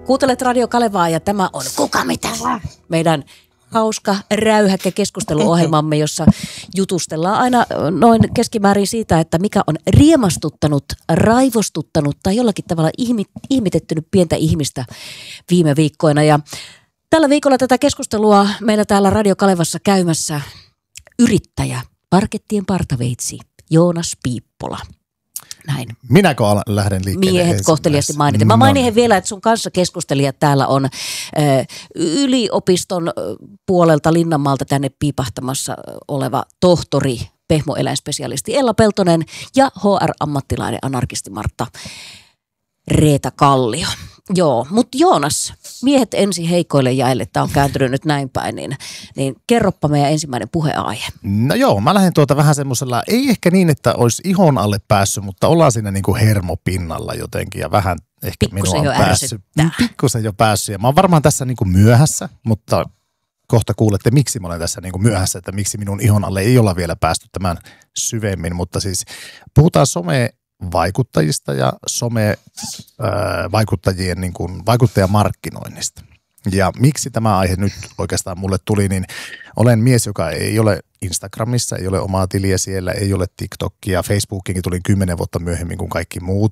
Kuuntelet Radio Kalevaa ja tämä on Kuka mitä? Meidän hauska räyhäkkä keskusteluohjelmamme, jossa jutustellaan aina noin keskimäärin siitä, että mikä on riemastuttanut, raivostuttanut tai jollakin tavalla ihmetettynyt pientä ihmistä viime viikkoina. Ja tällä viikolla tätä keskustelua meillä täällä Radio Kalevassa käymässä yrittäjä, parkettien partaveitsi Joonas Piippola. Näin. Minäkö lähden liikkeelle? Miehet kohteliasti mainiten. Mä mainin vielä, että sun kanssa keskustelijat täällä on yliopiston puolelta Linnanmaalta tänne piipahtamassa oleva tohtori, pehmoeläinspesialisti Ella Peltonen ja HR-ammattilainen anarkisti Martta Reeta Kallio. Joo, mutta Joonas, miehet ensin heikoille jäille, tämä on kääntynyt nyt näin päin, niin kerroppa meidän ensimmäinen puheenaihe. No joo, mä lähden vähän semmoisella, ei ehkä niin, että olisi ihon alle päässyt, mutta ollaan siinä niin kuin hermopinnalla jotenkin ja vähän ehkä minua on päässyt. Pikkusen jo päässyt ja mä oon varmaan tässä niin kuin myöhässä, mutta kohta kuulette, miksi mä olen tässä niin kuin myöhässä, että miksi minun ihon alle ei olla vielä päästy tämän syvemmin, mutta siis puhutaan vaikuttajista ja vaikuttajien niin kuin vaikuttajamarkkinoinnista. Ja miksi tämä aihe nyt oikeastaan mulle tuli, niin olen mies, joka ei ole Instagramissa, ei ole omaa tiliä siellä, ei ole TikTokia, Facebookiinkin tuli 10 vuotta myöhemmin kuin kaikki muut.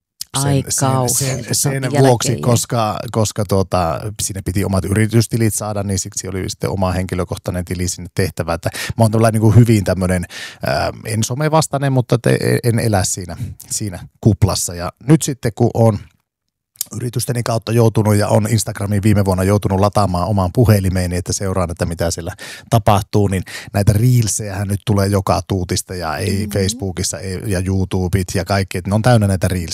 Sen vuoksi, koska siinä piti omat yritystilit saada, niin siksi oli sitten oma henkilökohtainen tili sinne tehtävä. Että mä oon tällainen niin hyvin tämmöinen, en somevastainen, mutta en elä siinä kuplassa. Ja nyt sitten kun on yritysteni kautta joutunut ja on Instagramiin viime vuonna joutunut lataamaan omaan puhelimeeni, että seuraan, että mitä siellä tapahtuu, niin näitä reelsejähän nyt tulee joka tuutista ja ei Facebookissa ja YouTubeit ja kaikki, että ne on täynnä näitä reelsejä.